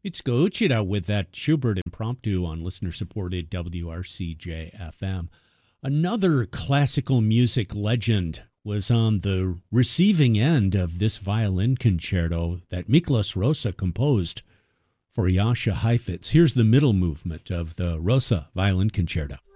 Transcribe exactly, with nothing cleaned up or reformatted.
It's Gouchida with that Schubert Impromptu on listener-supported W R C J F M. Another classical music legend was on the receiving end of this violin concerto that Miklos Rosa composed for Jascha Heifetz. Here's the middle movement of the Rosa Violin Concerto.